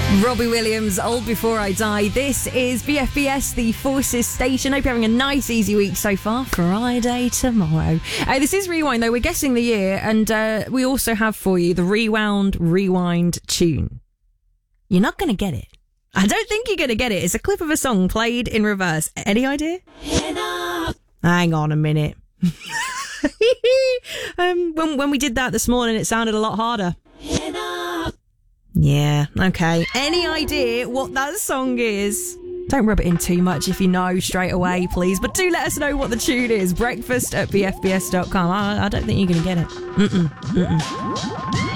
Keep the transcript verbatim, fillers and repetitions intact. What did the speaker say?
Robbie Williams, Old Before I Die. This is B F B S, the Forces Station. Hope you're having a nice, easy week so far. Friday tomorrow. Uh, this is Rewind, though. We're guessing the year, and uh, we also have for you the Rewound Rewind tune. You're not going to get it. I don't think you're going to get it. It's a clip of a song played in reverse. Any idea? Hang on a minute. um, when, when we did that this morning, it sounded a lot harder. Yeah, okay. Any idea what that song is? Don't rub it in too much if you know straight away, please. But do let us know what the tune is. Breakfast at b f b s dot com. I, I don't think you're going to get it. Mm-mm, mm-mm.